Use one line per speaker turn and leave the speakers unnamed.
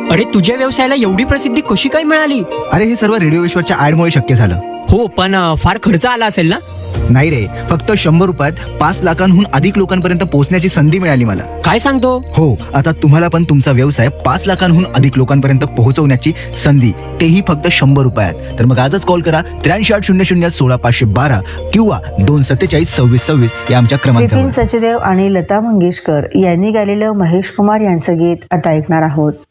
अरे तुझ्या व्यवसायाला एवढी प्रसिद्धी कशी काय मिळाली?
अरे हे सर्व रेडिओ विश्वाच्या ऍडमुळे शक्य झालं.
हो, पण फार खर्च आला असेल ना?
नाही रे, फक्त 100 रुपयात 5 लाखांहून अधिक लोकांपर्यंत पोहोचण्याची संधी मिळाली मला.
काय सांगतो?
हो, आता तुम्हाला पण तुमचा व्यवसाय 5 लाखांहून अधिक लोकांपर्यंत पोहोचवण्याची संधी, तेही फक्त 100 रुपयात. तर मग आजच कॉल करा 83800016 किंवा 2472626 या आमच्या क्रमांकावर.
विपिन सचदेव आणि लता मंगेशकर यांनी गायलेलं महेश कुमार यांचं गीत आता ऐकणार आहोत.